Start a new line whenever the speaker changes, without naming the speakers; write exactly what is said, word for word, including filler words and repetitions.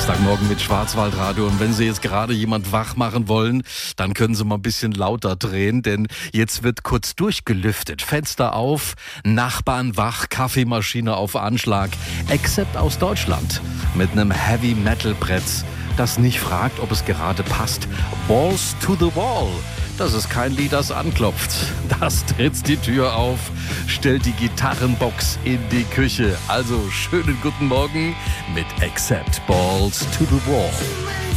Samstagmorgen mit Schwarzwaldradio. Und wenn Sie jetzt gerade jemand wach machen wollen, dann können Sie mal ein bisschen lauter drehen, denn jetzt wird kurz durchgelüftet. Fenster auf, Nachbarn wach, Kaffeemaschine auf Anschlag. Except aus Deutschland mit einem Heavy-Metal-Brett, das nicht fragt, ob es gerade passt. Balls to the Wall. Das ist kein Lied, das anklopft. Das tritt die Tür auf, stellt die Gitarrenbox in die Küche. Also schönen guten Morgen mit Accept Balls to the Wall.